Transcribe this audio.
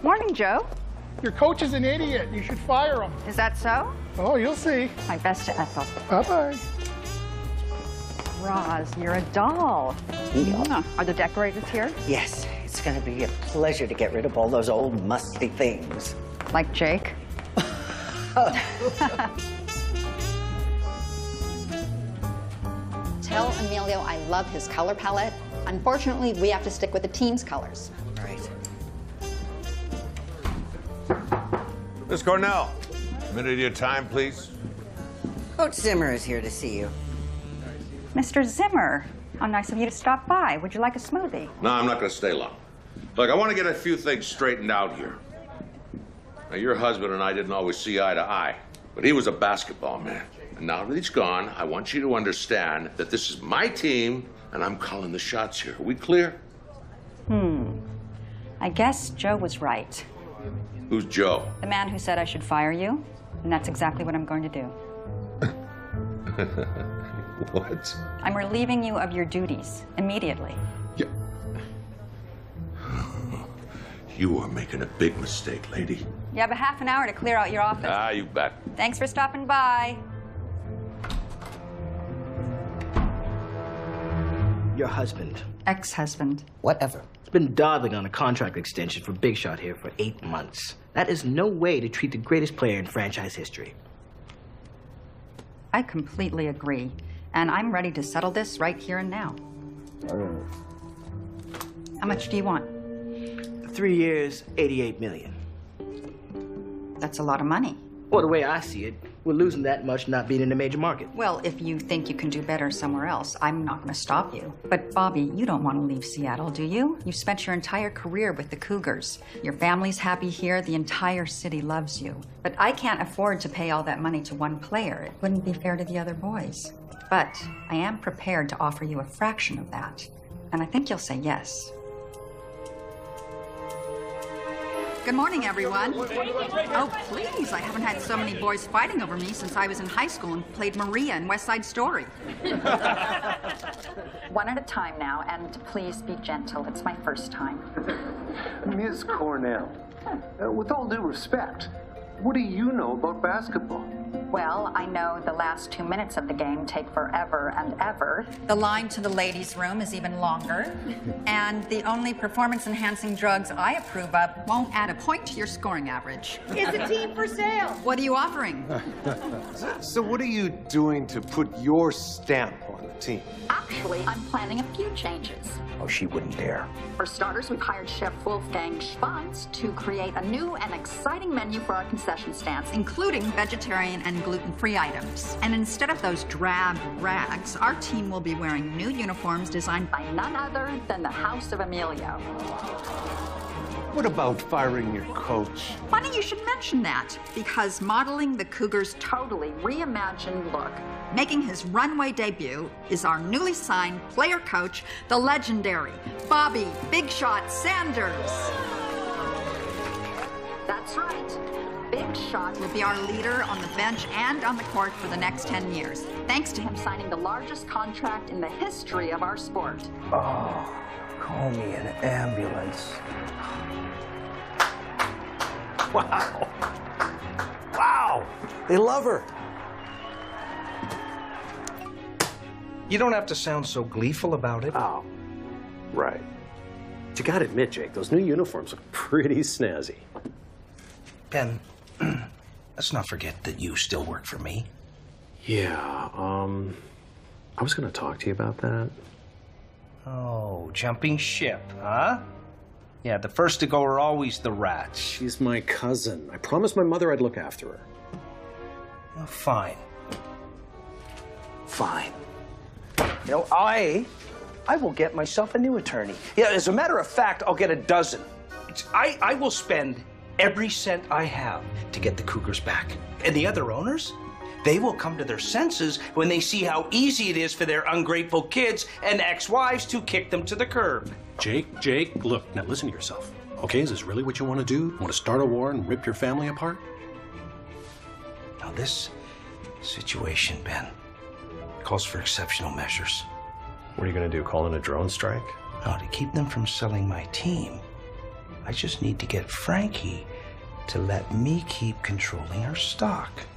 Morning, Joe. Your coach is an idiot. You should fire him. Is that so? Oh, you'll see. My best to Ethel. Bye-bye. Roz, you're a doll. Are the decorators here? Yes, it's going to be a pleasure to get rid of all those old musty things. Like Jake? Tell Emilio I love his color palette. Unfortunately, we have to stick with the teens' colors. Right. Miss Cornell, a minute of your time, please. Coach Zimmer is here to see you. Mr. Zimmer, how nice of you to stop by. Would you like a smoothie? No, I'm not going to stay long. Look, I want to get a few things straightened out here. Now, your husband and I didn't always see eye to eye, but he was a basketball man. And now that he's gone, I want you to understand that this is my team, and I'm calling the shots here. Are we clear? I guess Joe was right. Who's Joe? The man who said I should fire you, and that's exactly what I'm going to do. What? I'm relieving you of your duties immediately. Yeah. You are making a big mistake, lady. You have a half an hour to clear out your office. Ah, you bet. Thanks for stopping by. Your husband. Ex-husband. Whatever. Has been dawdling on a contract extension for Big Shot here for 8 months. That is no way to treat the greatest player in franchise history. I completely agree. And I'm ready to settle this right here and now. How much do you want? 3 years, $88 million. That's a lot of money. Well, the way I see it, we're losing that much not being in a major market. Well, if you think you can do better somewhere else, I'm not going to stop you. But, Bobby, you don't want to leave Seattle, do you? You've spent your entire career with the Cougars. Your family's happy here. The entire city loves you. But I can't afford to pay all that money to one player. It wouldn't be fair to the other boys. But I am prepared to offer you a fraction of that. And I think you'll say yes. Good morning, everyone. Oh, please, I haven't had so many boys fighting over me since I was in high school and played Maria in West Side Story. One at a time now, and please be gentle. It's my first time. Ms. Cornell, with all due respect, what do you know about basketball? Well, I know the last 2 minutes of the game take forever and ever. The line to the ladies' room is even longer. And the only performance-enhancing drugs I approve of won't add a point to your scoring average. Is a team for sale? What are you offering? So what are you doing to put your stamp on the team? Actually, I'm planning a few changes. Oh, she wouldn't dare. For starters, we've hired Chef Wolfgang Schweitz to create a new and exciting menu for our concession stands, including vegetarian and gluten-free items. And instead of those drab rags, our team will be wearing new uniforms designed by none other than the House of Emilio. What about firing your coach? Funny you should mention that, because modeling the Cougars' totally reimagined look, making his runway debut, is our newly signed player coach, the legendary Bobby Big Shot Sanders. That's right. Big Shot will be our leader on the bench and on the court for the next 10 years, thanks to him signing the largest contract in the history of our sport. Oh, call me an ambulance. Wow. Wow. They love her. You don't have to sound so gleeful about it. Oh, right. But you gotta admit, Jake, those new uniforms look pretty snazzy. Ben, let's not forget that you still work for me. Yeah, I was gonna talk to you about that. Oh, jumping ship, huh? Yeah, the first to go are always the rats. She's my cousin. I promised my mother I'd look after her. Oh, fine. Fine. You know, I will get myself a new attorney. Yeah, as a matter of fact, I'll get a dozen. I will spend every cent I have to get the Cougars back. And the other owners, they will come to their senses when they see how easy it is for their ungrateful kids and ex-wives to kick them to the curb. Jake, look, now listen to yourself. Okay, is this really what you want to do? Want to start a war and rip your family apart? Now this situation, Ben, calls for exceptional measures. What are you going to do, call in a drone strike? Now, to keep them from selling my team, I just need to get Frankie to let me keep controlling her stock.